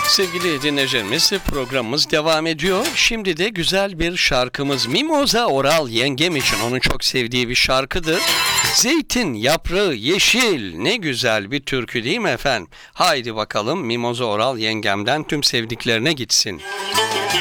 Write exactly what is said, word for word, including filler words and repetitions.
Sevgili dinleyicilerimiz, programımız devam ediyor. Şimdi de güzel bir şarkımız. Mimoza Oral yengem için onun çok sevdiği bir şarkıdır. Zeytin yaprağı yeşil, ne güzel bir türkü değil mi efendim? Haydi bakalım, Mimoza Oral yengemden tüm sevdiklerine gitsin.